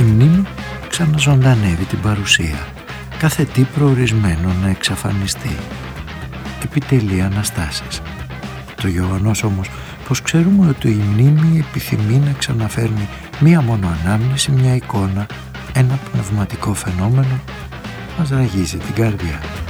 μνήμη ξαναζωντανεύει την παρουσία, κάθε τι προορισμένο να εξαφανιστεί. Επιτελεί αναστάσεις. Το γεγονός όμως πως ξέρουμε ότι η μνήμη επιθυμεί να ξαναφέρνει μία μόνο ανάμνηση, μια εικόνα, ένα πνευματικό φαινόμενο, μας ραγίζει την καρδιά.